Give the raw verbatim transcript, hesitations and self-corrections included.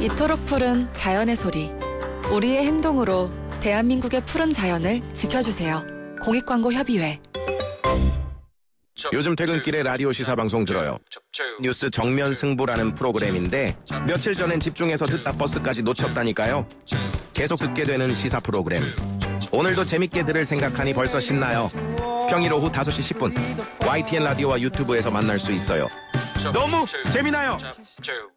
이토록 푸른 자연의 소리. 우리의 행동으로 대한민국의 푸른 자연을 지켜주세요. 공익광고협의회. 요즘 퇴근길에 라디오 시사방송 들어요. 뉴스 정면 승부라는 프로그램인데 며칠 전엔 집중해서 듣다 버스까지 놓쳤다니까요. 계속 듣게 되는 시사 프로그램. 오늘도 재밌게 들을 생각하니 벌써 신나요. 평일 오후 다섯 시 십 분 와이티엔 라디오와 유튜브에서 만날 수 있어요. 너무 재미나요.